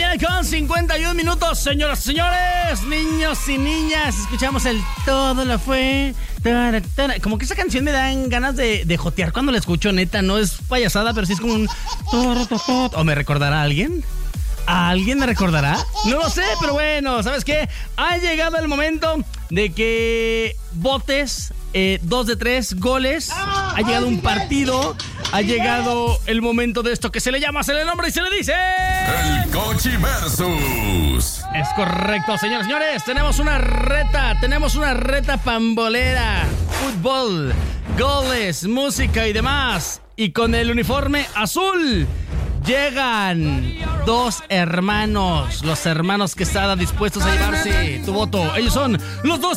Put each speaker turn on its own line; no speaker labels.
9:51, señoras y señores, niños y niñas. Escuchamos el Todo lo fue. Como que esa canción me dan ganas de jotear cuando la escucho, neta. No es payasada, pero sí es como un... ¿O me recordará a alguien? ¿A alguien me recordará? No lo sé, pero bueno, ¿sabes qué? Ha llegado el momento de que votes 2 de 3 goles. Ha llegado un partido. Ha llegado el momento de esto que se le llama, se le nombra y se le dice...
El Cochi Versus.
Es correcto, señores, señores. Tenemos una reta pambolera. Fútbol, goles, música y demás. Y con el uniforme azul llegan 2 hermanos. Los hermanos Quesada dispuestos a llevarse tu voto. Ellos son los 2